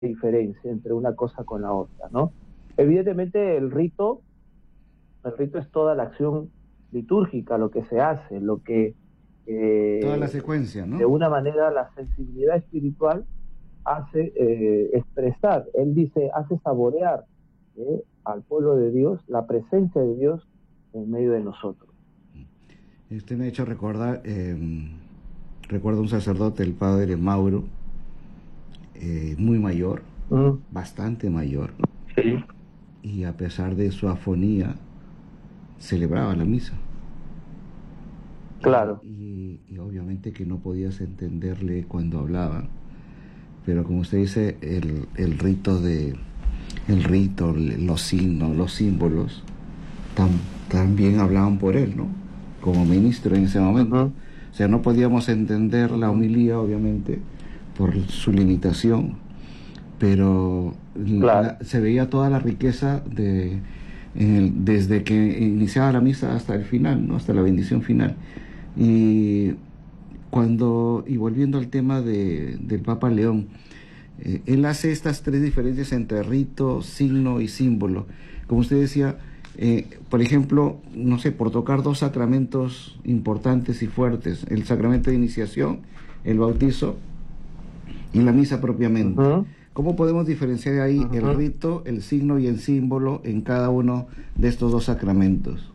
diferencia entre una cosa con la otra, ¿no? Evidentemente el rito es toda la acción litúrgica, lo que se hace, lo que Toda la eh, secuencia, de ¿no? una manera la sensibilidad espiritual hace expresar, él dice, hace saborear al pueblo de Dios la presencia de Dios en medio de nosotros. Este me ha hecho recordar, recuerdo un sacerdote, el padre Mauro, muy mayor, Mm, bastante mayor, sí, y a pesar de su afonía, celebraba la misa. claro. Y obviamente que no podías entenderle cuando hablaba, pero como usted dice, el rito, los signos, los símbolos, tam, también hablaban por él, ¿no? Como ministro en ese momento. Ujú, O sea, no podíamos entender la ujú, homilía, obviamente, por su limitación, pero claro. se veía toda la riqueza desde que iniciaba la misa hasta el final, ¿no? Hasta la bendición final. Y y volviendo al tema del Papa León, él hace estas tres diferencias entre rito, signo y símbolo. Como usted decía, por ejemplo, no sé, por tocar dos sacramentos importantes y fuertes, el sacramento de iniciación, el bautizo y la misa propiamente. Ujú, ¿Cómo podemos diferenciar ahí el ujú. rito, el signo y el símbolo en cada uno de estos dos sacramentos?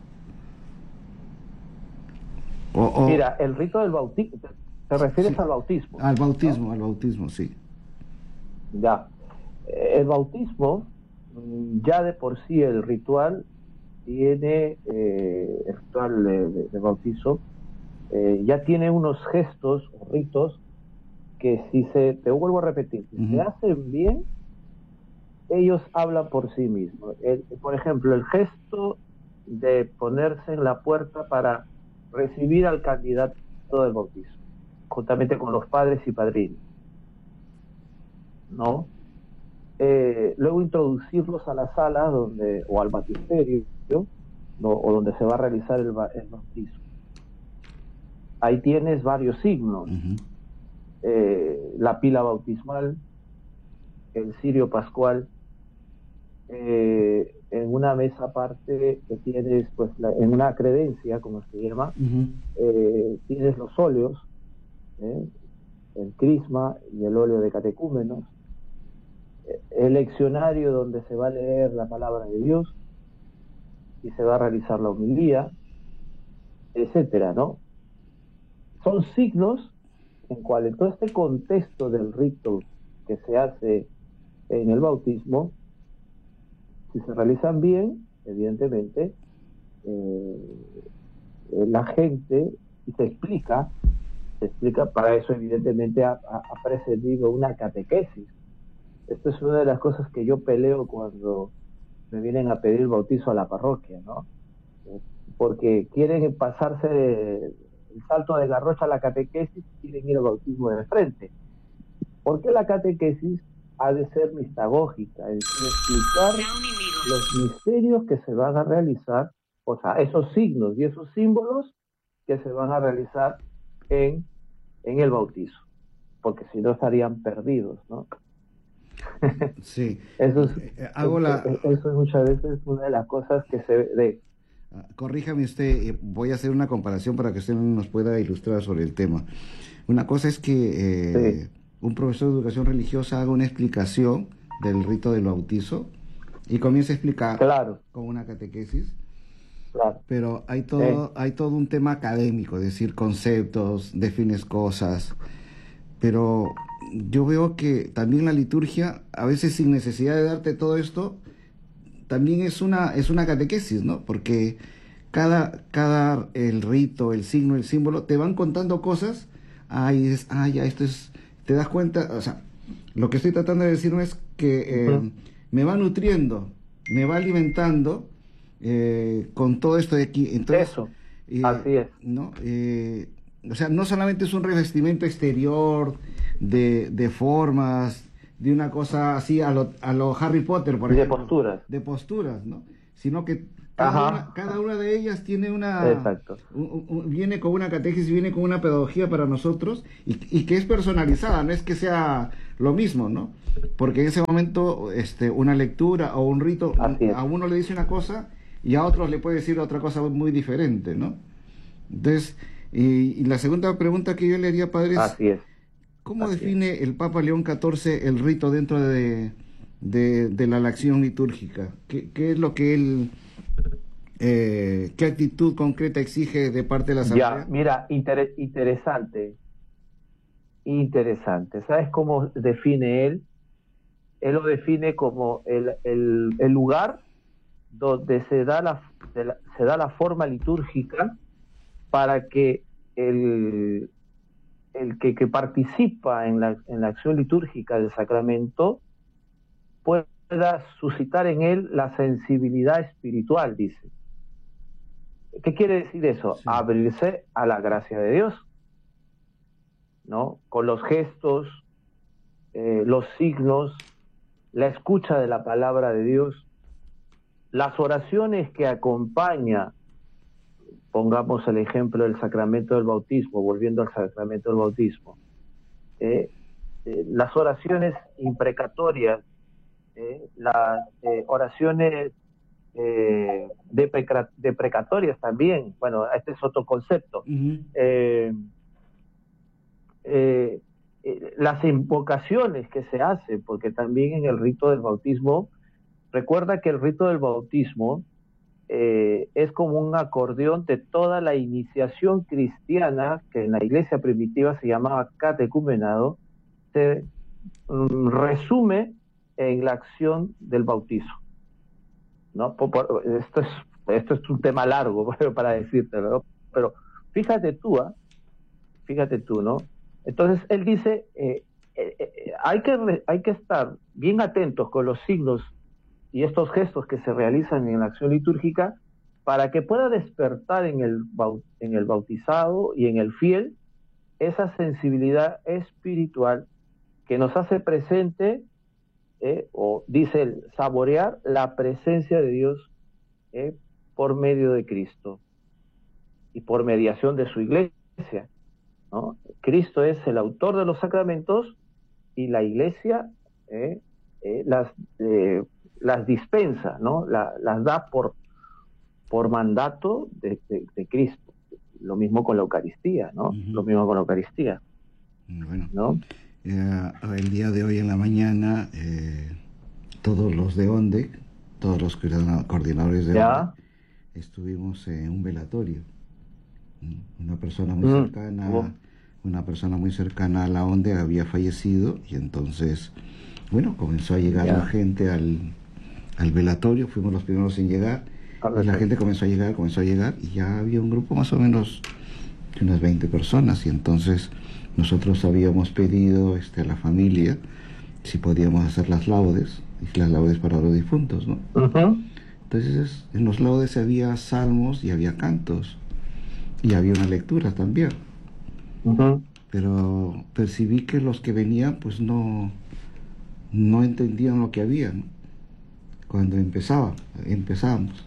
O Mira, el rito del bautismo, te refieres sí, al bautismo, ¿no? al bautismo, sí. Ya. El bautismo, ya de por sí el ritual tiene, el ritual de bautizo, ya tiene unos gestos o ritos que te vuelvo a repetir, si se Ujú. hacen bien, ellos hablan por sí mismos. Por ejemplo, el gesto de ponerse en la puerta para recibir al candidato del bautismo, juntamente con los padres y padrinos, ¿no? Luego introducirlos a la sala o al baptisterio, ¿no? O donde se va a realizar el bautismo. Ahí tienes varios signos, Ujú. la pila bautismal, el cirio pascual, en una mesa aparte que tienes, pues, en una credencia, como se llama, Ujú. tienes los óleos, ¿eh? El crisma y el óleo de catecúmenos, el leccionario donde se va a leer la palabra de Dios y se va a realizar la homilía, etcétera, ¿no? Son signos en cual en todo este contexto del rito que se hace en el bautismo, si se realizan bien, evidentemente, eh, la gente, y se explica, para eso evidentemente ha precedido una catequesis. Esto es una de las cosas que yo peleo cuando me vienen a pedir bautizo a la parroquia, ¿no? Eh, Porque quieren pasarse el salto de garrocha a la catequesis y quieren ir al bautismo de frente. Porque la catequesis ha de ser mistagógica, es decir, explicar los misterios que se van a realizar, o sea, esos signos y esos símbolos que se van a realizar en, en el bautizo, porque si no estarían perdidos, ¿no? Sí. Eso es, Hago la, eso es muchas veces una de las cosas que se ve. corríjame usted, voy a hacer una comparación para que usted nos pueda ilustrar sobre el tema. Una cosa es que Sí, un profesor de educación religiosa haga una explicación del rito del bautizo y comience a explicar claro, con una catequesis, claro. pero Eh, hay todo un tema académico, es decir, conceptos, defines cosas, pero yo veo que también la liturgia, a veces sin necesidad de darte todo esto, también es una catequesis, ¿no? Porque el rito, el signo, el símbolo, te van contando cosas, ya, esto es, te das cuenta, o sea, lo que estoy tratando de decir no es que ujú, me va nutriendo, me va alimentando con todo esto de aquí. Entonces, eso, así es. ¿no? O sea, no solamente es un revestimiento exterior de formas, de una cosa así a lo Harry Potter, por Y de ejemplo, posturas. de posturas, ¿no? sino que Ajá, cada una de ellas tiene exacto. viene con una catequesis, viene con una pedagogía para nosotros y que es personalizada, no es que sea lo mismo, ¿no? Porque en ese momento una lectura o un rito Así es, a uno le dice una cosa y a otros le puede decir otra cosa muy diferente, ¿no? Entonces, y la segunda pregunta que yo le haría, padre, es así es, ¿cómo así es. define el Papa León XIV el rito dentro de la acción litúrgica? ¿Qué es lo que él, qué actitud concreta exige de parte de la Ya, Asamblea? mira, interesante, interesante. ¿Sabes cómo define él? Él lo define como el lugar donde se da la forma litúrgica para que el, que participa en la acción litúrgica del sacramento pueda suscitar en él la sensibilidad espiritual, dice. ¿Qué quiere decir eso? Sí. Abrirse a la gracia de Dios, ¿no? Con los gestos, los signos, la escucha de la palabra de Dios, las oraciones que acompaña, pongamos el ejemplo del sacramento del bautismo, volviendo al sacramento del bautismo, eh, las oraciones imprecatorias, las oraciones deprecatorias también, bueno, este es otro concepto. Ujú. Eh, eh, las invocaciones que se hacen, porque también en el rito del bautismo, recuerda que el rito del bautismo es como un acordeón de toda la iniciación cristiana que en la iglesia primitiva se llamaba catecumenado, se resume en la acción del bautizo, ¿no? Esto es un tema largo para decírtelo, ¿no? Pero fíjate tú, ¿eh? Fíjate tú, ¿no? Entonces él dice, hay que estar bien atentos con los signos y estos gestos que se realizan en la acción litúrgica para que pueda despertar en el bautizado y en el fiel esa sensibilidad espiritual que nos hace presente, o dice él, saborear la presencia de Dios eh, por medio de Cristo y por mediación de su iglesia, ¿no? Cristo es el autor de los sacramentos y la iglesia eh, eh, las, eh, las dispensa, ¿no? Las da por mandato de Cristo. Lo mismo con la Eucaristía, ¿no? Ujú. Lo mismo con la Eucaristía, Bueno, ¿no? el día de hoy en la mañana, todos los de ONDE, todos los coordinadores de ONDE, ¿Ya? estuvimos en un velatorio. Una persona muy Mm. cercana, una persona muy cercana a la ONDE había fallecido y entonces, bueno, comenzó a llegar la Ya. gente al velatorio, fuimos los primeros en llegar y la gente comenzó a llegar y ya había un grupo más o menos de unas 20 personas y entonces nosotros habíamos pedido a la familia si podíamos hacer las laudes para los difuntos, ¿no? Uh-huh. Entonces en los laudes había salmos y había cantos y había una lectura también, Uh-huh. pero percibí que los que venían pues no entendían lo que había, ¿no? Cuando empezábamos,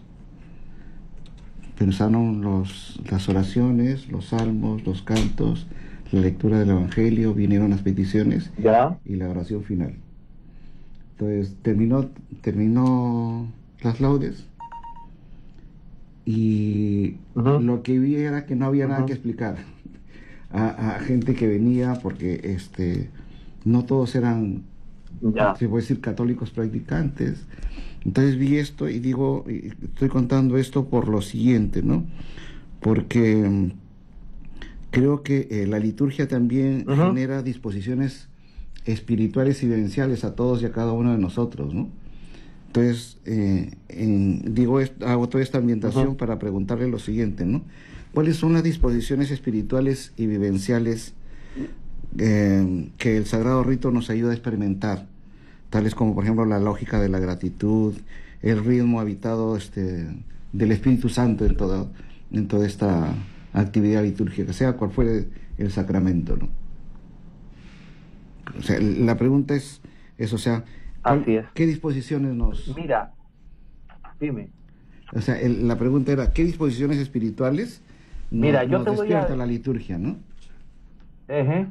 pensaron las oraciones, los salmos, los cantos, la lectura del Evangelio, vinieron las peticiones ¿Ya? y la oración final. Entonces terminó las laudes y Uh-huh. lo que vi era que no había nada que Uh-huh. explicar a gente que venía porque no todos eran, Ya. se puede decir, católicos practicantes. Entonces vi esto y digo, y estoy contando esto por lo siguiente, ¿no? Porque creo que la liturgia también Uh-huh. genera disposiciones espirituales y vivenciales a todos y a cada uno de nosotros, ¿no? Entonces, hago toda esta ambientación Uh-huh. para preguntarle lo siguiente, ¿no? ¿Cuáles son las disposiciones espirituales y vivenciales que el Sagrado Rito nos ayuda a experimentar? Tales como, por ejemplo, la lógica de la gratitud, el ritmo habitado del Espíritu Santo en toda esta actividad litúrgica, sea cual fuere el sacramento, ¿no? O sea, la pregunta es, o sea, Así es. ¿qué disposiciones nos... Mira, dime. O sea, la pregunta era, ¿qué disposiciones espirituales Mira, yo nos te voy despierta a... la liturgia, no? Ejé,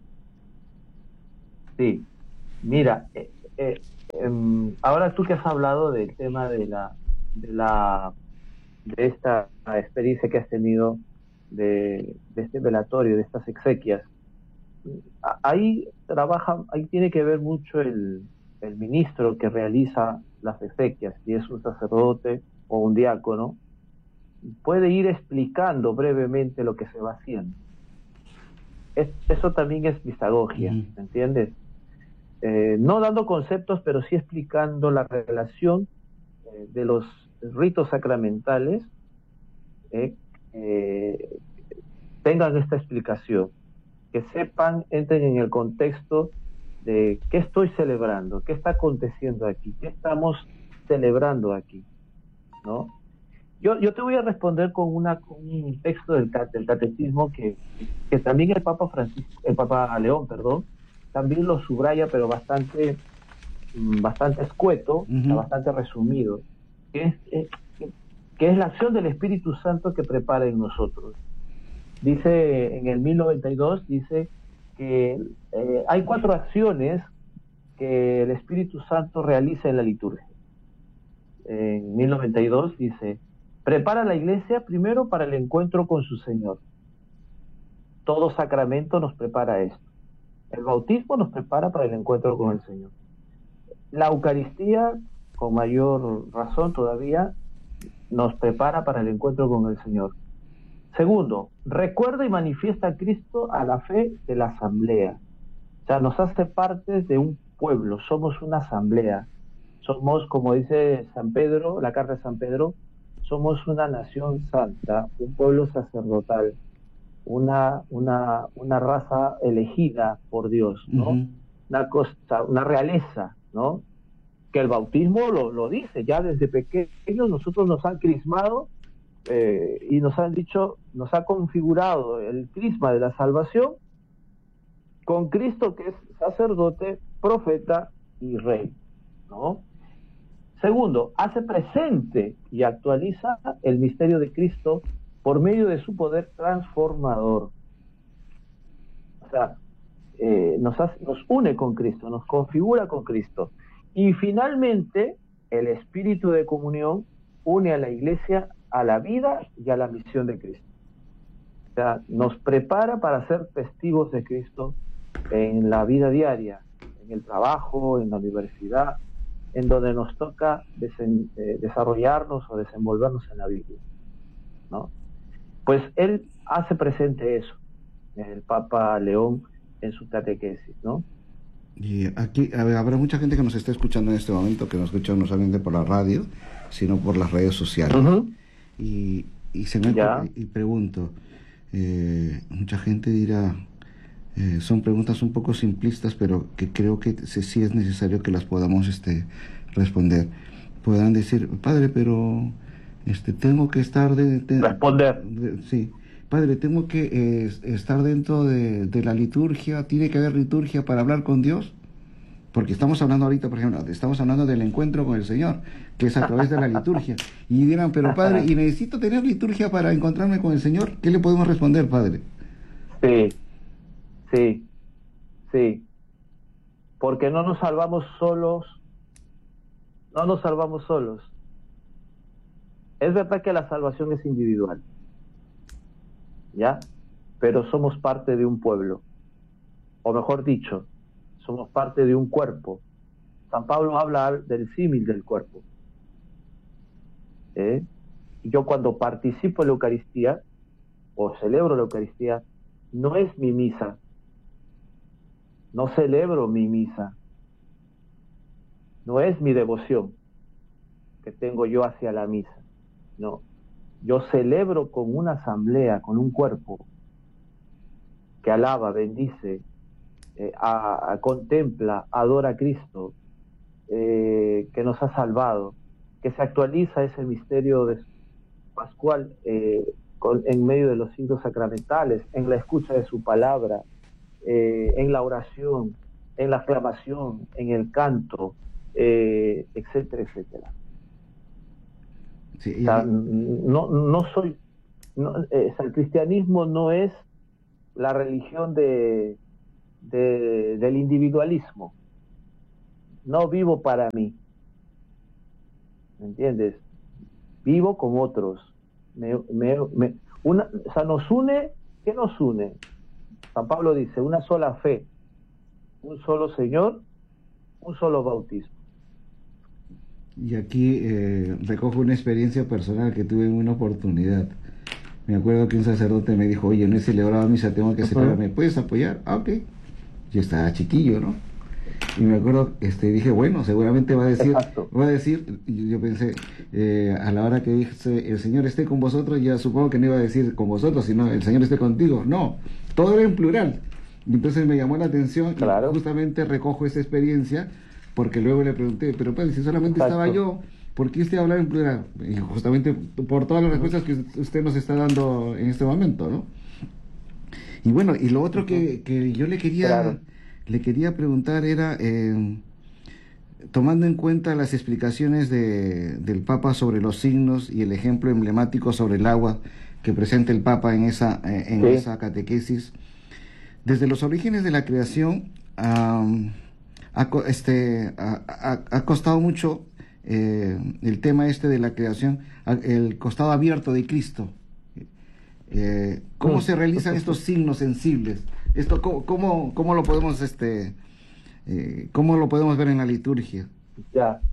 sí, mira, ahora tú que has hablado del tema de la, de esta experiencia que has tenido de este velatorio, de estas exequias, ahí trabaja, ahí tiene que ver mucho el ministro que realiza las exequias, si es un sacerdote o un diácono, puede ir explicando brevemente lo que se va haciendo. Eso también es mistagogia, Ujú. ¿me entiendes? No dando conceptos, pero sí explicando la relación de los ritos sacramentales, eh, eh, tengan esta explicación, que sepan, entren en el contexto de qué estoy celebrando, qué está aconteciendo aquí, qué estamos celebrando aquí, ¿no? Yo te voy a responder con un texto del catecismo que también el Papa Francisco, el Papa León, perdón, también lo subraya, pero bastante escueto, o sea, Ujú. bastante resumido, que es, que es la acción del Espíritu Santo que prepara en nosotros. Dice en el 1092, dice que hay 4 acciones que el Espíritu Santo realiza en la liturgia. En 1092 dice, prepara la iglesia primero para el encuentro con su Señor. Todo sacramento nos prepara a esto. El bautismo nos prepara para el encuentro con el Señor. La Eucaristía, con mayor razón todavía, nos prepara para el encuentro con el Señor. Segundo, recuerda y manifiesta a Cristo a la fe de la asamblea. O sea, nos hace parte de un pueblo, somos una asamblea. Somos, como dice San Pedro, la carta de San Pedro, somos una nación santa, un pueblo sacerdotal, una raza elegida por Dios, ¿no? Ujú. Una cosa, una realeza, ¿no? Que el bautismo lo dice, ya desde pequeños nosotros nos han crismado y nos han dicho, nos ha configurado el crisma de la salvación con Cristo que es sacerdote, profeta y rey, ¿no? Segundo, hace presente y actualiza el misterio de Cristo por medio de su poder transformador. O sea, nos une con Cristo, nos configura con Cristo. Y finalmente, el espíritu de comunión une a la iglesia a la vida y a la misión de Cristo. O sea, nos prepara para ser testigos de Cristo en la vida diaria, en el trabajo, en la universidad, en donde nos toca desarrollarnos o desenvolvernos en la Biblia, ¿no? Pues él hace presente eso, el Papa León, en su catequesis, ¿no? Y aquí habrá mucha gente que nos está escuchando en este momento, que nos escucha no solamente por la radio, sino por las redes sociales. Y, Ya, y pregunto, mucha gente dirá, son preguntas un poco simplistas, pero que creo que sí es necesario que las podamos responder. Podrán decir, padre, pero tengo que estar responder. sí, padre, tengo que estar dentro de la liturgia, tiene que haber liturgia para hablar con Dios. Porque estamos hablando ahorita, por ejemplo, estamos hablando del encuentro con el Señor, que es a través de la liturgia. Y dirán, pero padre, ¿y necesito tener liturgia para encontrarme con el Señor? ¿Qué le podemos responder, padre? Sí, sí, sí, porque no nos salvamos solos, no nos salvamos solos. Es verdad que la salvación es individual, ¿ya? Pero somos parte de un pueblo, o mejor dicho, somos parte de un cuerpo. San Pablo habla del símil del cuerpo. ¿eh? Yo cuando participo en la Eucaristía, o celebro la Eucaristía, no es mi misa, no celebro mi misa, no es mi devoción que tengo yo hacia la misa, no. Yo celebro con una asamblea, con un cuerpo que alaba, bendice, contempla, adora a Cristo, que nos ha salvado, que se actualiza ese misterio de pascual en medio de los signos sacramentales, en la escucha de su palabra, en la oración, en la aclamación, en el canto, etcétera, etcétera. Sí, O sea, no soy, o sea, el cristianismo no es la religión del individualismo. No vivo para mí, ¿me entiendes? Vivo con otros. O sea, nos une, ¿qué nos une? San Pablo dice, una sola fe, un solo Señor, un solo bautismo. y aquí recojo una experiencia personal que tuve en una oportunidad. Me acuerdo que un sacerdote me dijo, oye, no he celebrado misa, tengo que Ujú. separarme, ¿puedes apoyar? Ah, ok. Yo estaba chiquillo, ¿no? Y me acuerdo, dije, bueno, seguramente Exacto, va a decir, y yo pensé, a la hora que dice, el Señor esté con vosotros, ya supongo que no iba a decir con vosotros, sino el Señor esté contigo. No, todo era en plural. Y entonces me llamó la atención y claro, justamente recojo esa experiencia, porque luego le pregunté, pero pues si solamente estaba exacto. yo, ¿por qué usted hablar en plural? Y justamente por todas las Ujú, respuestas que usted nos está dando en este momento, ¿no? Y bueno, y lo otro ujú, que yo claro. le quería preguntar era, tomando en cuenta las explicaciones del Papa sobre los signos y el ejemplo emblemático sobre el agua que presenta el Papa en Sí, esa catequesis, desde los orígenes de la creación ha costado mucho el tema de la creación, el costado abierto de Cristo. ¿Cómo mm, se realizan estos signos sensibles? Esto, cómo lo podemos, cómo lo podemos ver en la liturgia? ya.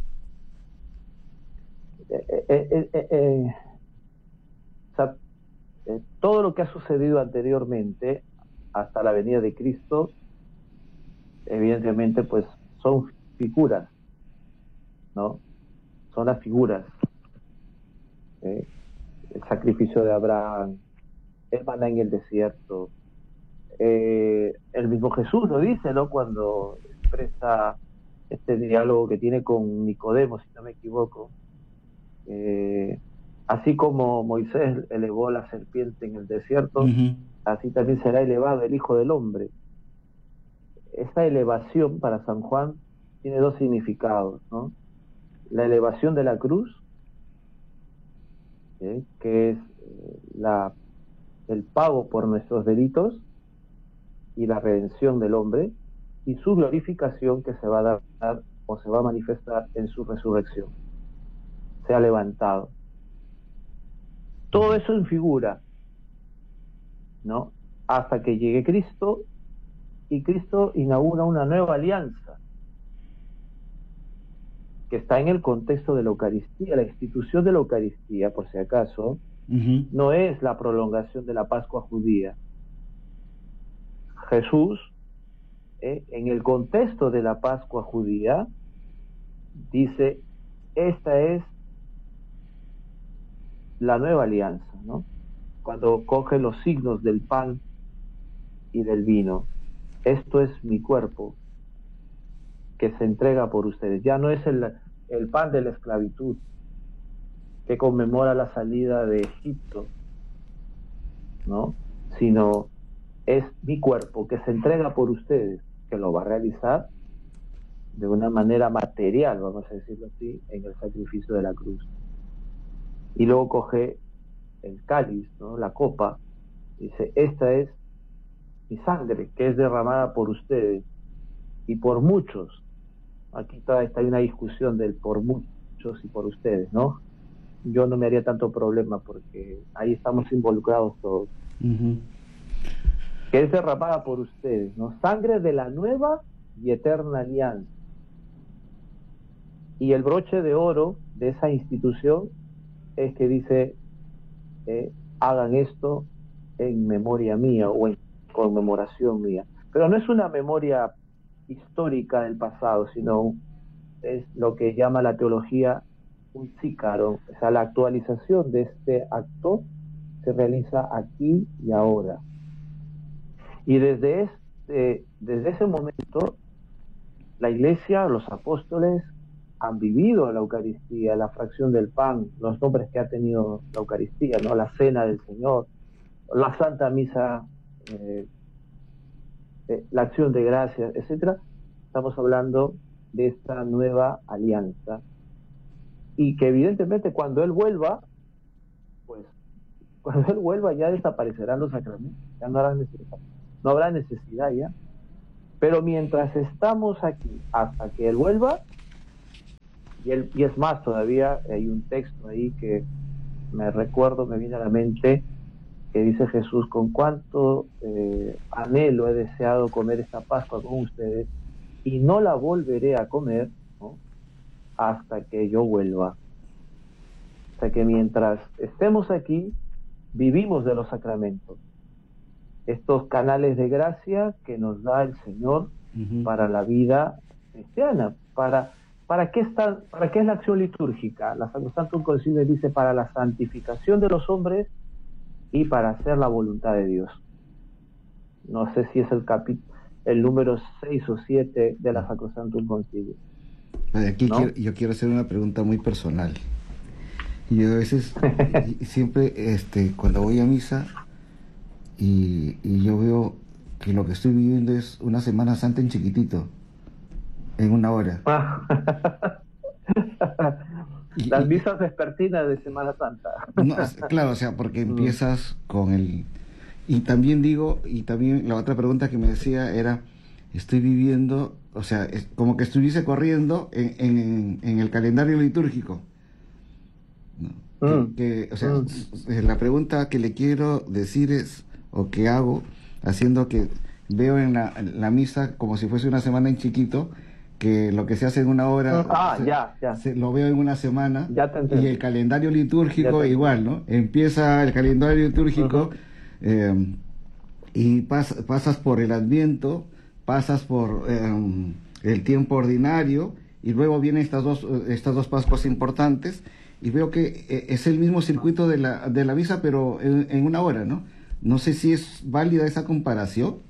O sea, todo lo que ha sucedido anteriormente hasta la venida de Cristo, evidentemente, pues son figuras, ¿no? Son las figuras. ¿Eh? El sacrificio de Abraham, el maná en el desierto. El mismo Jesús lo dice, ¿no? Cuando expresa este diálogo que tiene con Nicodemo, si no me equivoco. Eh, Así como Moisés elevó la serpiente en el desierto, Ujú. así también será elevado el Hijo del Hombre. Esta elevación para San Juan tiene dos significados, ¿no? La elevación de la cruz, que es el pago por nuestros delitos y la redención del hombre, y su glorificación que se va a dar o se va a manifestar en su resurrección. Se ha levantado. Todo eso en figura, ¿no? Hasta que llegue Cristo y Cristo inaugura una nueva alianza que está en el contexto de la Eucaristía. La institución de la Eucaristía, por si acaso, Ujú. no es la prolongación de la Pascua judía. Jesús, en el contexto de la Pascua judía, dice, esta es la nueva alianza, ¿no? Cuando coge los signos del pan y del vino, esto es mi cuerpo que se entrega por ustedes. Ya no es el pan de la esclavitud que conmemora la salida de Egipto, ¿no? Sino es mi cuerpo que se entrega por ustedes, que lo va a realizar de una manera material, vamos a decirlo así, en el sacrificio de la cruz. Y luego coge el cáliz, ¿no? La copa, y dice, esta es mi sangre que es derramada por ustedes y por muchos. Aquí está una discusión del por muchos y por ustedes, ¿no? Yo no me haría tanto problema porque ahí estamos involucrados todos. Ujú. Que es derramada por ustedes, ¿no? Sangre de la nueva y eterna alianza. Y el broche de oro de esa institución es que dice, hagan esto en memoria mía o en conmemoración mía. Pero no es una memoria histórica del pasado, sino es lo que llama la teología un sícaro, o sea, la actualización de este acto se realiza aquí y ahora. Y desde ese momento, la iglesia, los apóstoles han vivido la Eucaristía, la fracción del pan, los nombres que ha tenido la Eucaristía, ¿no? La cena del Señor, la Santa Misa, eh, la acción de gracias, etcétera. Estamos hablando de esta nueva alianza y que evidentemente cuando Él vuelva, pues cuando Él vuelva ya desaparecerán los sacramentos, ya no habrá necesidad ya. Pero mientras estamos aquí, hasta que Él vuelva, y es más, todavía hay un texto ahí que me viene a la mente, que dice Jesús: con cuánto anhelo he deseado comer esta Pascua con ustedes, y no la volveré a comer, ¿no?, hasta que yo vuelva. O sea que mientras estemos aquí, vivimos de los sacramentos, estos canales de gracia que nos da el Señor para la vida cristiana. ¿Para qué es la acción litúrgica? La Sacrosanctum Concilio dice: para la santificación de los hombres y para hacer la voluntad de Dios. No sé si es el número 6 o 7 de la Sacrosanctum Concilio. Aquí ¿no? yo quiero hacer una pregunta muy personal. Yo a veces, siempre, cuando voy a misa y yo veo que lo que estoy viviendo es una Semana Santa en chiquitito, en una hora. Las misas vespertinas de Semana Santa. No, claro, o sea, porque empiezas con el... Y también la otra pregunta que me decía era, estoy viviendo, o sea, es como que estuviese corriendo en el calendario litúrgico. ¿No? O sea, la pregunta que le quiero decir es, o que hago, haciendo que veo en la misa como si fuese una semana en chiquito, que lo que se hace en una hora lo veo en una semana, y el calendario litúrgico igual, ¿no? Empieza el calendario litúrgico y pasas por el Adviento, pasas por el tiempo ordinario, y luego vienen estas dos Pascuas importantes, y veo que es el mismo circuito de la misa, pero en una hora, ¿no? No sé si es válida esa comparación.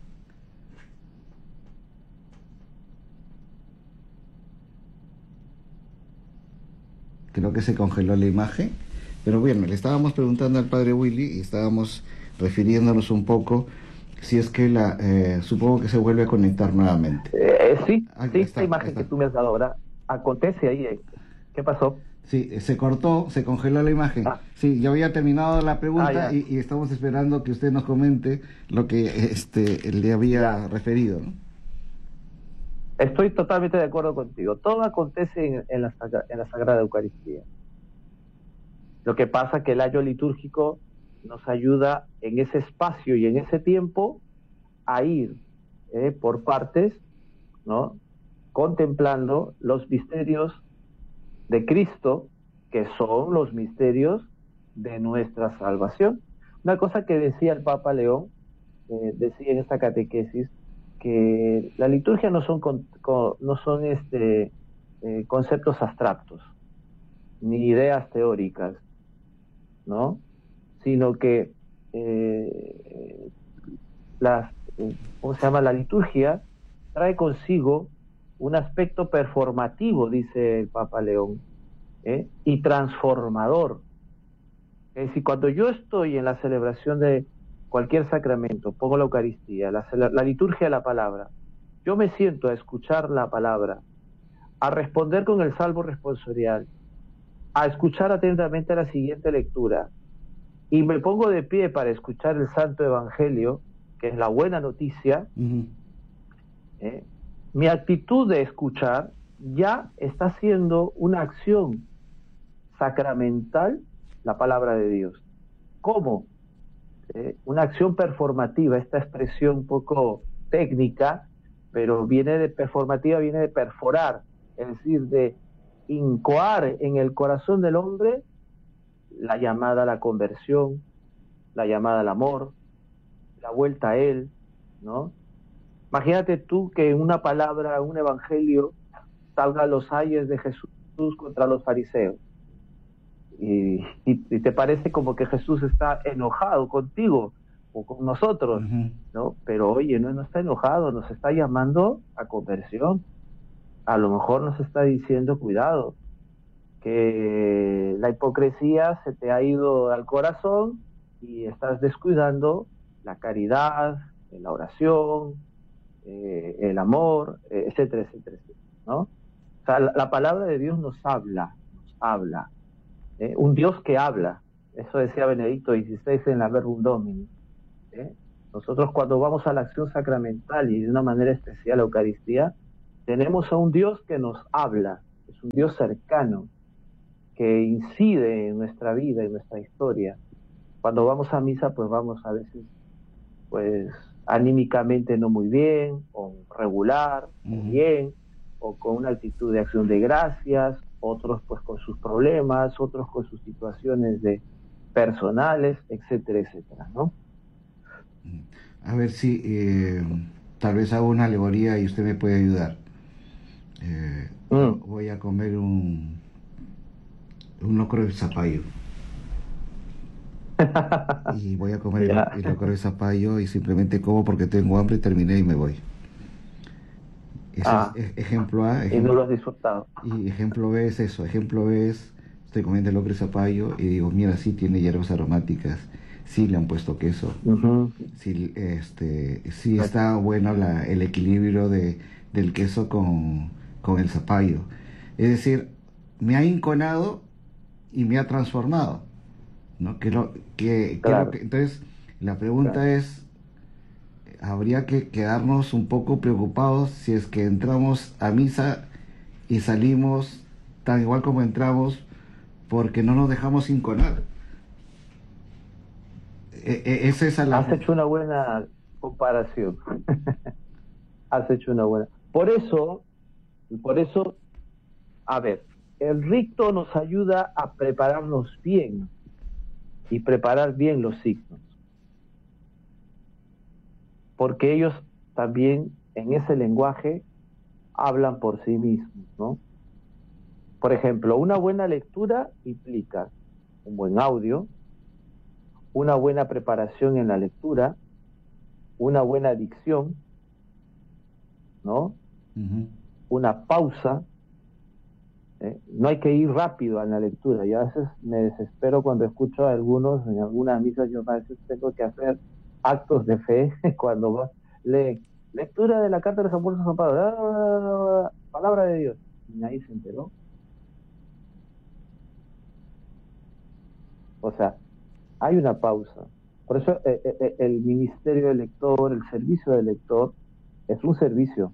Creo que se congeló la imagen, pero bueno, le estábamos preguntando al padre Willy y estábamos refiriéndonos un poco si es que supongo que se vuelve a conectar nuevamente. Sí, esta imagen que tú me has dado ahora acontece ahí. ¿Qué pasó? Sí, se cortó, se congeló la imagen. Sí, yo había terminado la pregunta y estamos esperando que usted nos comente lo que le había referido, ¿no? Estoy totalmente de acuerdo contigo. Todo acontece en la Sagrada Eucaristía. Lo que pasa es que el año litúrgico nos ayuda en ese espacio y en ese tiempo a ir por partes, ¿no?, contemplando los misterios de Cristo, que son los misterios de nuestra salvación. Una cosa que decía el Papa León, decía en esta catequesis, que la liturgia no son conceptos abstractos, ni ideas teóricas, ¿no?, sino que ¿cómo se llama? La liturgia trae consigo un aspecto performativo, dice el Papa León, y transformador. Es decir, cuando yo estoy en la celebración de cualquier sacramento, pongo la Eucaristía, la liturgia de la palabra, yo me siento a escuchar la palabra, a responder con el salmo responsorial, a escuchar atentamente la siguiente lectura, y me pongo de pie para escuchar el Santo Evangelio, que es la buena noticia. Mi actitud de escuchar ya está haciendo una acción sacramental, la palabra de Dios. ¿Cómo? Una acción performativa, esta expresión un poco técnica, pero viene de perforar, es decir, de incoar en el corazón del hombre la llamada a la conversión, la llamada al amor, la vuelta a Él, ¿no? Imagínate tú que en una palabra, un evangelio, salgan los ayes de Jesús contra los fariseos. Y te parece como que Jesús está enojado contigo o con nosotros, ¿no? Pero oye, no está enojado, nos está llamando a conversión. A lo mejor nos está diciendo, cuidado, que la hipocresía se te ha ido al corazón y estás descuidando la caridad, la oración, el amor, etcétera, etcétera, etcétera, ¿no? O sea, la palabra de Dios nos habla habla, un Dios que habla. Eso decía Benedicto XVI en la Verbum Domini. Nosotros cuando vamos a la acción sacramental y de una manera especial a la Eucaristía, tenemos a un Dios que nos habla, es un Dios cercano, que incide en nuestra vida, en nuestra historia. Cuando vamos a misa, pues vamos a veces, pues anímicamente no muy bien, o regular, o bien, o con una actitud de acción de gracias, otros pues con sus problemas, otros con sus situaciones personales, etcétera, etcétera, ¿no? A ver si tal vez hago una alegoría y usted me puede ayudar. Voy a comer un locro de zapallo. Y voy a comer el locro de zapallo y simplemente como porque tengo hambre, terminé y me voy. Ese es ejemplo A. Y no lo has disfrutado. Y ejemplo B es eso. Ejemplo B es, estoy comiendo el locro de zapallo y digo, mira, sí tiene hierbas aromáticas, sí le han puesto queso, sí, sí está bueno el equilibrio del queso con el zapallo. Es decir, me ha inconado y me ha transformado, ¿no? Entonces, la pregunta es, habría que quedarnos un poco preocupados si es que entramos a misa y salimos tan igual como entramos porque no nos dejamos inconar. Has hecho una buena comparación. Has hecho una buena. Por eso, a ver, el rito nos ayuda a prepararnos bien y preparar bien los signos. Porque ellos también en ese lenguaje hablan por sí mismos, ¿no? Por ejemplo, una buena lectura implica un buen audio, una buena preparación en la lectura, una buena dicción, ¿no? Una pausa. No hay que ir rápido en la lectura. Yo a veces me desespero cuando escucho a algunos, en algunas misas, yo a veces tengo que hacer actos de fe cuando leen lectura de la carta de los apóstoles San Pablo, palabra de Dios, y nadie se enteró. O sea, hay una pausa. Por eso el ministerio del lector, el servicio del lector, es un servicio,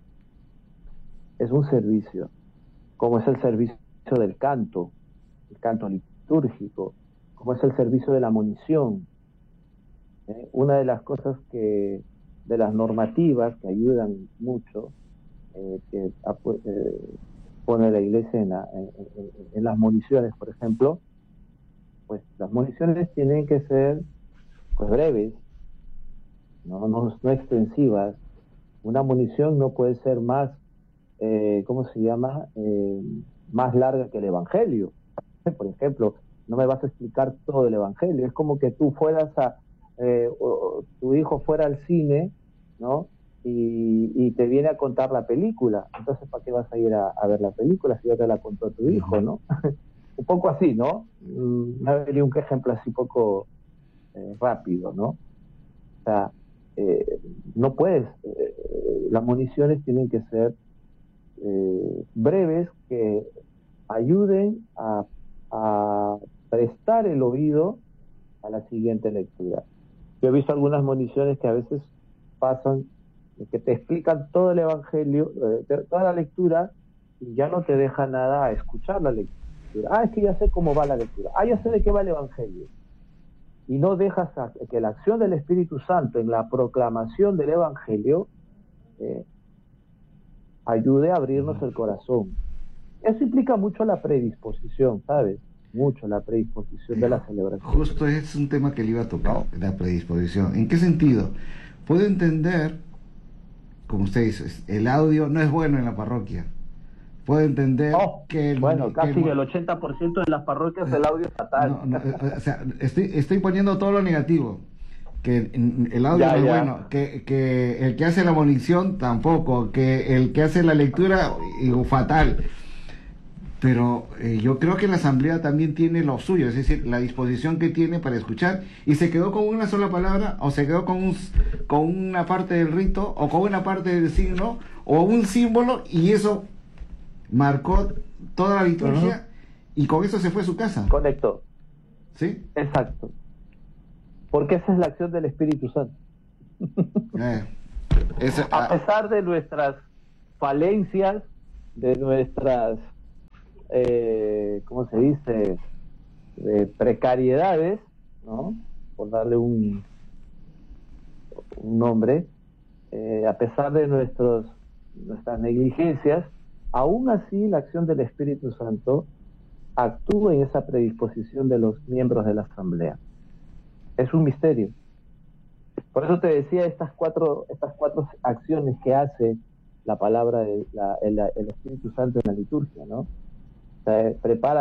como es el servicio del canto, el canto litúrgico, como es el servicio de la monición. Una de las cosas de las normativas que ayudan mucho, que pone la Iglesia en las moniciones, por ejemplo, pues las moniciones tienen que ser pues breves, no extensivas. Una monición no puede ser más, ¿cómo se llama? Más larga que el Evangelio. Por ejemplo, no me vas a explicar todo el Evangelio. Es como que tú fueras o tu hijo fuera al cine, ¿no? Y te viene a contar la película. Entonces, ¿para qué vas a ir a ver la película si ya te la contó tu hijo, ¿no? Un poco así, ¿no? Me daría un ejemplo así poco rápido, ¿no? O sea, no puedes, las municiones tienen que ser breves, que ayuden a prestar el oído a la siguiente lectura. Yo he visto algunas municiones que a veces pasan, que te explican todo el Evangelio, toda la lectura, y ya no te deja nada a escuchar la lectura. Es que ya sé cómo va la lectura. Ya sé de qué va el Evangelio. Y no dejas que la acción del Espíritu Santo en la proclamación del Evangelio ayude a abrirnos el corazón. Eso implica mucho la predisposición, ¿sabes? Mucho la predisposición de la celebración. Justo es un tema que le iba a tocar, la predisposición. ¿En qué sentido? Puedo entender, como usted dice, el audio no es bueno en la parroquia. Puedo entender que el 80% de las parroquias el audio es fatal. O sea, estoy poniendo todo lo negativo. Que el audio no es bueno, que el que hace la munición tampoco, que el que hace la lectura fatal. Pero yo creo que la asamblea también tiene lo suyo, es decir, la disposición que tiene para escuchar, y se quedó con una sola palabra, o se quedó con una parte del rito, o con una parte del signo, o un símbolo, y eso marcó toda la liturgia, Y con eso se fue a su casa. Conectó. ¿Sí? Exacto. Porque esa es la acción del Espíritu Santo. A pesar de nuestras falencias, de nuestras, ¿cómo se dice? De precariedades, ¿no? Por darle un nombre, a pesar de nuestras negligencias, aún así la acción del Espíritu Santo actúa en esa predisposición de los miembros de la asamblea. Es un misterio. Por eso te decía estas cuatro acciones que hace la palabra el Espíritu Santo en la liturgia, ¿no? O sea,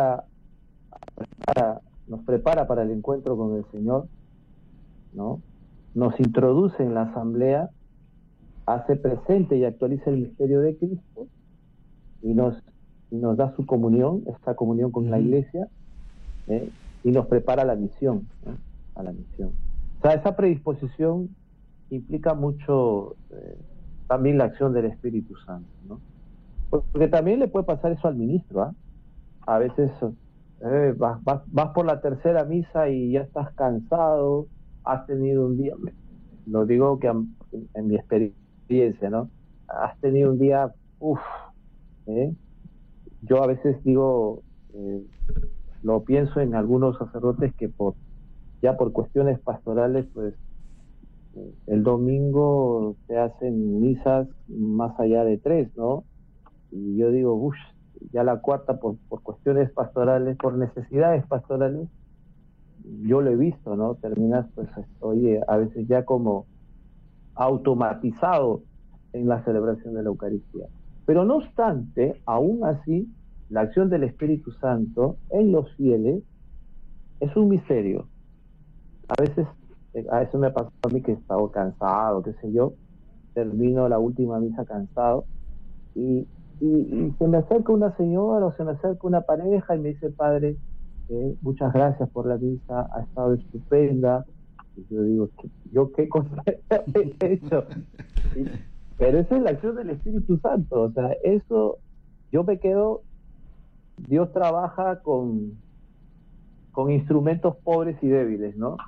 nos prepara para el encuentro con el Señor, ¿no? Nos introduce en la asamblea, hace presente y actualiza el misterio de Cristo y nos da su comunión, esta comunión con la iglesia, y nos prepara a la misión, ¿no? A la misión. O sea, esa predisposición implica mucho también la acción del Espíritu Santo, ¿no? Porque también le puede pasar eso al ministro, ¿ah? A veces vas por la tercera misa y ya estás cansado, has tenido un día, lo digo que en mi experiencia, ¿no? Has tenido un día, yo a veces digo, lo pienso en algunos sacerdotes que ya por cuestiones pastorales, pues el domingo se hacen misas más allá de 3, ¿no? Y yo digo, uff, ya la cuarta por cuestiones pastorales, por necesidades pastorales, yo lo he visto, ¿no? Terminas, pues, oye, a veces ya como automatizado en la celebración de la Eucaristía. Pero no obstante, aún así, la acción del Espíritu Santo en los fieles es un misterio. A veces me pasó a mí que estaba cansado, qué sé yo, termino la última misa cansado y se me acerca una señora o se me acerca una pareja y me dice, padre, muchas gracias por la misa, ha estado estupenda. Y yo digo, ¿yo qué cosa he hecho? Pero esa es la acción del Espíritu Santo, o sea, eso, yo me quedo, Dios trabaja con instrumentos pobres y débiles, ¿no?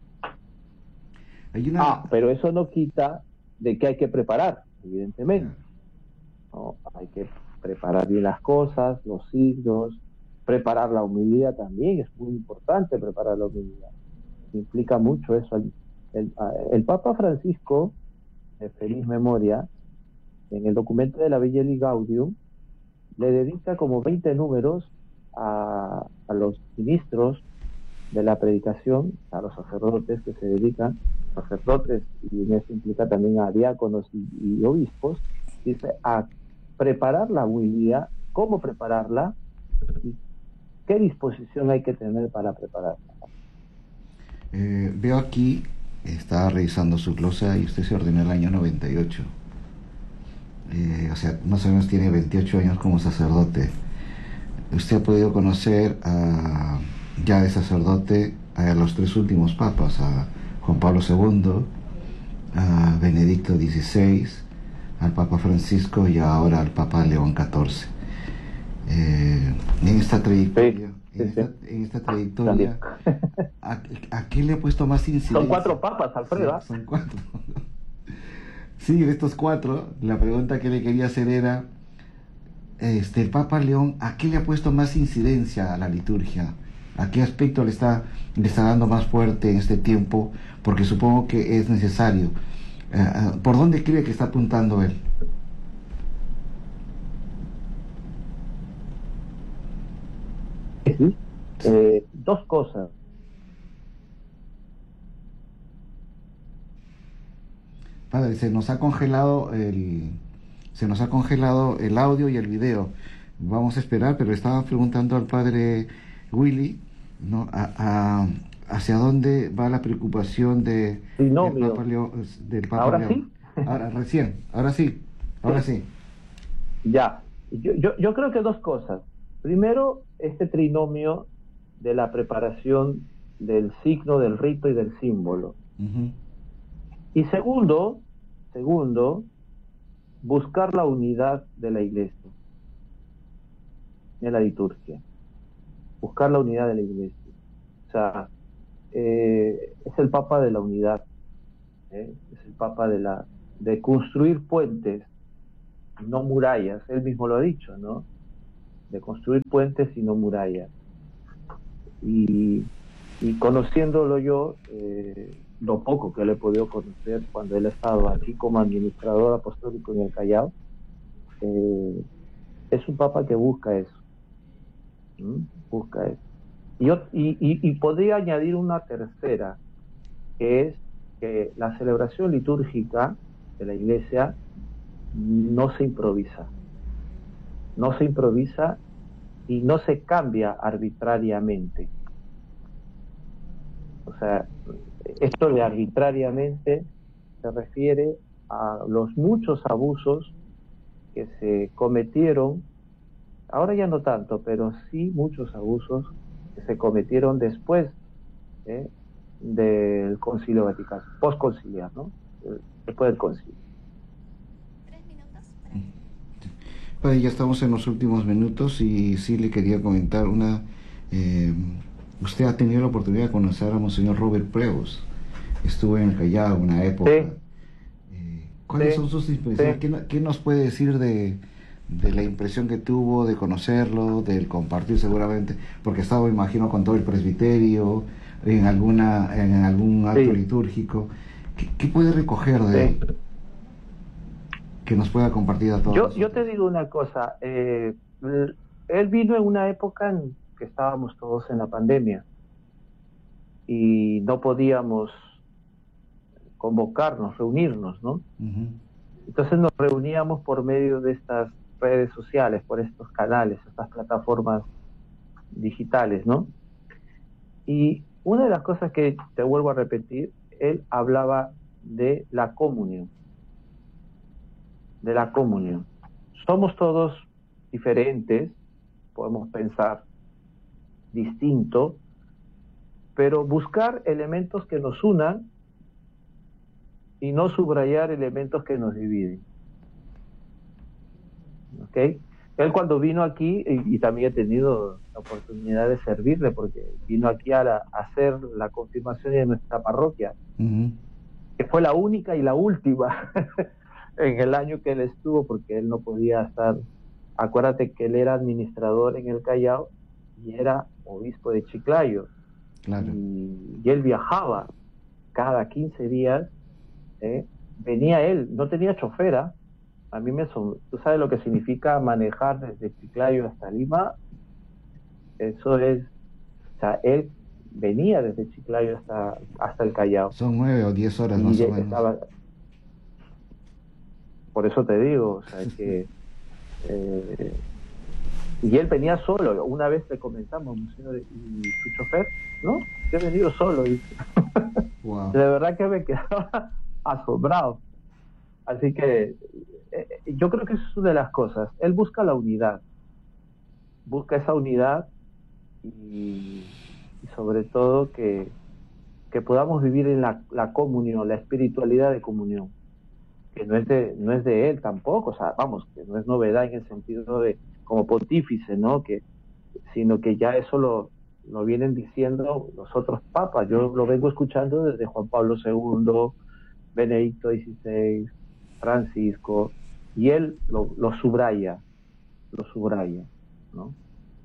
Pero eso no quita de que hay que preparar, evidentemente. ¿No? Hay que preparar bien las cosas, los signos, preparar la humildad también, es muy importante preparar la humildad. Implica mucho eso. El Papa Francisco, de feliz memoria, en el documento de la Evangelii Gaudium, le dedica como 20 números a los ministros de la predicación, a los sacerdotes que se dedican, sacerdotes, y en eso implica también a diáconos y obispos, dice a preparar la humildad, cómo prepararla y qué disposición hay que tener para prepararla. Veo aquí, estaba revisando su glosa y usted se ordenó en el año 98. O sea, más o menos tiene 28 años como sacerdote. Usted ha podido conocer ya de sacerdote a los 3 últimos papas, a Juan Pablo II, a Benedicto XVI, al Papa Francisco y ahora al Papa León XIV. En esta trayectoria, en esta trayectoria, ¿a qué le ha puesto más incidencia? Son 4 papas, Alfredo. Sí, son 4. Sí, de estos 4, la pregunta que le quería hacer era, el Papa León, ¿a qué le ha puesto más incidencia a la liturgia? ¿A qué aspecto le está dando más fuerte en este tiempo? Porque supongo que es necesario. ¿Por dónde cree que está apuntando él? Sí. 2 cosas. Padre, se nos ha congelado el audio y el video. Vamos a esperar, pero estaba preguntando al padre Willy, ¿no? ¿Hacia dónde va la preocupación del Papa León? ¿Ahora León? Sí? Ahora sí. Ya, yo creo que 2 cosas. Primero, este trinomio de la preparación del signo, del rito y del símbolo. Y segundo, buscar la unidad de la iglesia en la liturgia. buscar la unidad de la iglesia. O sea, es el Papa de la unidad, es el Papa de construir puentes, no murallas. Él mismo lo ha dicho, ¿no? De construir puentes y no murallas. Y, y conociéndolo yo, lo poco que le he podido conocer cuando él ha estado aquí como administrador apostólico en el Callao, es un Papa que busca eso, busca eso. Y podría añadir una tercera, que es que la celebración litúrgica de la Iglesia no se improvisa, no se improvisa y no se cambia arbitrariamente. O sea, esto de arbitrariamente se refiere a los muchos abusos que se cometieron, ahora ya no tanto, pero sí muchos abusos que se cometieron después del Concilio Vaticano, postconciliar, ¿no? Después del concilio. Padre, ya estamos en los últimos minutos y sí le quería comentar usted ha tenido la oportunidad de conocer a Monseñor Robert Preus, estuvo en el Callao una época. Sí. ¿Cuáles son sus impresiones? Sí. ¿Qué nos puede decir de la impresión que tuvo, de conocerlo, del compartir seguramente? Porque estaba, imagino, con todo el presbiterio, en algún acto litúrgico. ¿Qué puede recoger de él? Que nos pueda compartir a todos. Yo te digo una cosa, él vino en una época en que estábamos todos en la pandemia y no podíamos convocarnos, reunirnos, ¿no? Uh-huh. Entonces nos reuníamos por medio de estas redes sociales, por estos canales, estas plataformas digitales, ¿no? Y una de las cosas que te vuelvo a repetir, él hablaba de la comunión. De la comunión. Somos todos diferentes, podemos pensar distinto, pero buscar elementos que nos unan y no subrayar elementos que nos dividen. ¿Ok? Él cuando vino aquí, y también he tenido la oportunidad de servirle, porque vino aquí a hacer la confirmación de nuestra parroquia, uh-huh, que fue la única y la última en el año que él estuvo, porque él no podía estar. Acuérdate que él era administrador en el Callao y era obispo de Chiclayo. Claro. Y él viajaba cada 15 días, venía él, no tenía chofera. A mí tú sabes lo que significa manejar desde Chiclayo hasta Lima. Eso es, o sea, él venía desde Chiclayo hasta el Callao. Son 9 o 10 horas más o menos. Por eso te digo, o sea, que y él venía solo. Una vez le comentamos, señor, ¿y su chofer? No, yo he venido solo. Dice. Wow. De verdad que me quedaba asombrado. Así que yo creo que eso es una de las cosas. Él busca la unidad. Busca esa unidad y sobre todo que podamos vivir en la comunión, la espiritualidad de comunión. Que no es de él tampoco, o sea, vamos, que no es novedad en el sentido de como pontífice, ¿no? Sino que ya eso lo vienen diciendo los otros papas. Yo lo vengo escuchando desde Juan Pablo II, Benedicto XVI, Francisco, y él lo subraya, ¿no?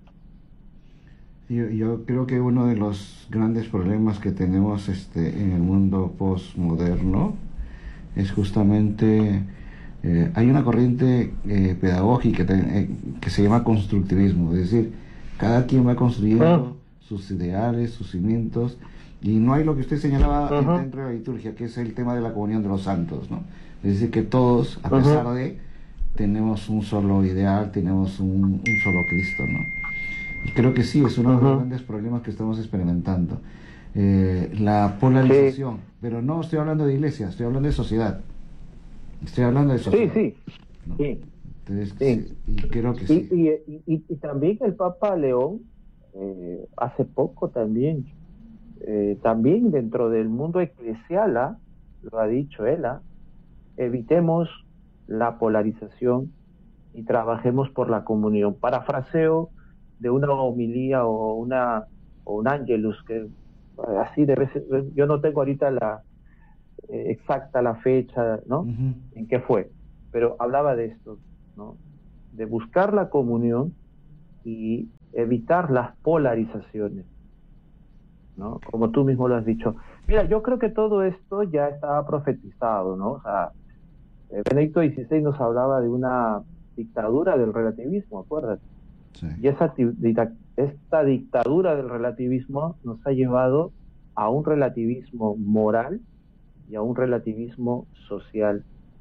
Yo creo que uno de los grandes problemas que tenemos en el mundo postmoderno es justamente hay una corriente pedagógica que se llama constructivismo, es decir, cada quien va construyendo sus ideales, sus cimientos, y no hay lo que usted señalaba dentro de la liturgia, que es el tema de la comunión de los santos, ¿no? Es decir, que todos, a pesar de, tenemos un solo ideal, tenemos un solo Cristo, ¿no? Y creo que sí, es uno de los grandes problemas que estamos experimentando. La polarización, pero no estoy hablando de iglesia, estoy hablando de sociedad. Estoy hablando de sociedad. Sí. Entonces, sí. Y creo que sí. Y también el Papa León, hace poco también dentro del mundo eclesial, lo ha dicho él, evitemos la polarización y trabajemos por la comunión. Parafraseo de una homilía o un ángelus, que así debe ser. Yo no tengo ahorita la exacta la fecha, ¿no? Ujú. En qué fue, pero hablaba de esto, ¿no? De buscar la comunión y evitar las polarizaciones, ¿no? Como tú mismo lo has dicho. Mira, yo creo que todo esto ya estaba profetizado, ¿no? O sea, Benedicto XVI nos hablaba de una dictadura del relativismo, acuérdate. Sí. Y esta dictadura del relativismo nos ha llevado a un relativismo moral y a un relativismo social.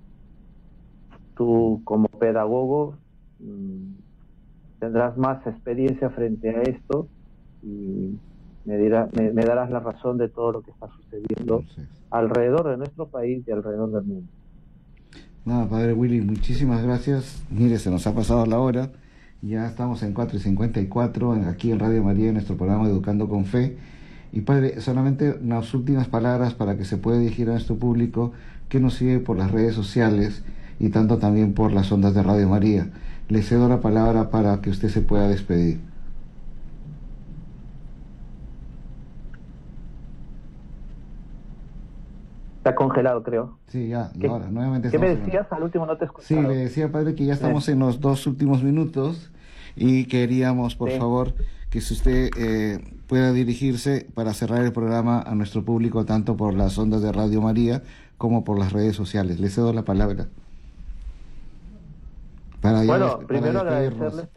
Tú, como pedagogo, tendrás más experiencia frente a esto y me darás la razón de todo lo que está sucediendo Así es. alrededor de nuestro país y alrededor del mundo. Nada, padre Willy, muchísimas gracias. Mire, se nos ha pasado la hora. Ya estamos en 4:54 aquí en Radio María, en nuestro programa Educando con Fe. Y padre, solamente unas últimas palabras para que se pueda dirigir a nuestro público que nos sigue por las redes sociales y tanto también por las ondas de Radio María. Le cedo la palabra para que usted se pueda despedir. Está congelado, creo. Sí, ya, y ¿Qué, ahora nuevamente ¿qué me estamos decías? Al último no te he Sí, escuchado. le decía, padre, que ya estamos en los 2 últimos minutos y queríamos, por Sí. favor, que si usted pueda dirigirse para cerrar el programa a nuestro público, tanto por las ondas de Radio María como por las redes sociales. Le cedo la palabra. Bueno, Para primero despedirnos.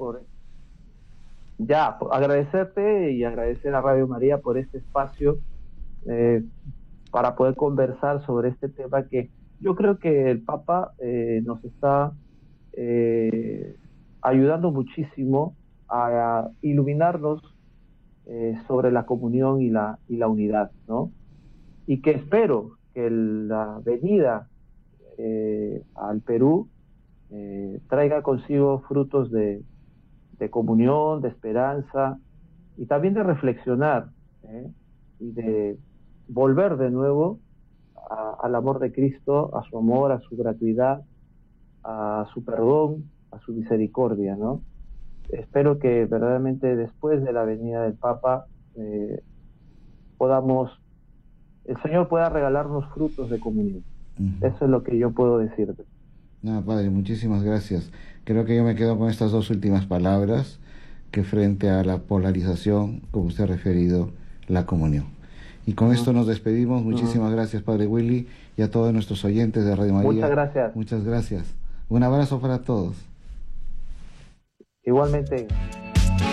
agradecerte y agradecer a Radio María por este espacio eh, para poder conversar sobre este tema que yo creo que el Papa nos está eh, ayudando muchísimo a iluminarnos sobre la comunión y la unidad, ¿no? Y que espero que la venida al Perú traiga consigo frutos de comunión, de esperanza y también de reflexionar y de volver de nuevo al amor de Cristo, a su amor, a su gratuidad, a su perdón, a su misericordia, ¿no? Espero que verdaderamente después de la venida del Papa eh, el Señor pueda regalarnos frutos de comunión. Ujú. Eso es lo que yo puedo decirte. Nada, padre, muchísimas gracias. Creo que yo me quedo con estas 2 últimas palabras, que frente a la polarización, como usted ha referido, la comunión. Y con esto nos despedimos. Muchísimas gracias, padre Willy, y a todos nuestros oyentes de Radio María. Muchas gracias. Muchas gracias. Un abrazo para todos. Igualmente.